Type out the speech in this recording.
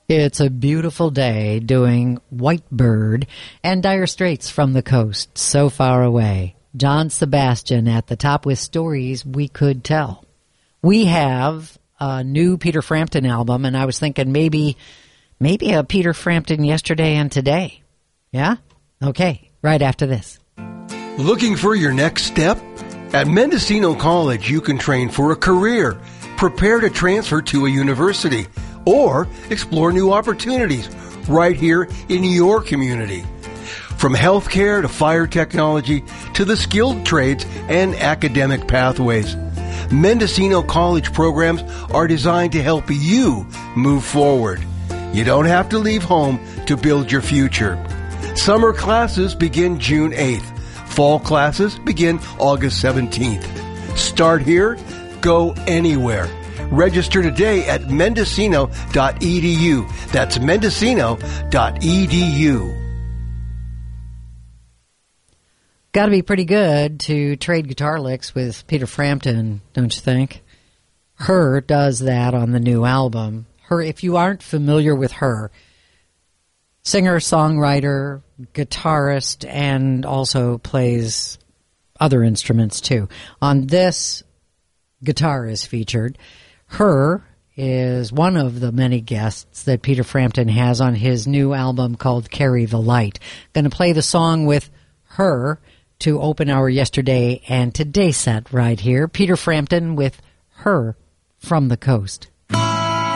It's a beautiful day doing White Bird and Dire Straits from the coast, so far away. John Sebastian at the top with stories we could tell. We have a new Peter Frampton album, and I was thinking maybe a Peter Frampton yesterday and today. Yeah? Okay, right after this. Looking for your next step? At Mendocino College, you can train for a career, prepare to transfer to a university, or explore new opportunities right here in your community. From healthcare to fire technology to the skilled trades and academic pathways, Mendocino College programs are designed to help you move forward. You don't have to leave home to build your future. Summer classes begin June 8th. Fall classes begin August 17th. Start here, go anywhere. Register today at mendocino.edu. That's mendocino.edu. Got to be pretty good to trade guitar licks with Peter Frampton, don't you think? Her does that on the new album. Her, if you aren't familiar with her, singer, songwriter, guitarist, and also plays other instruments too. On this, guitar is featured. Her is one of the many guests that Peter Frampton has on his new album called Carry the Light. Going to play the song with her to open our yesterday and today set right here. Peter Frampton with Her from the Coast.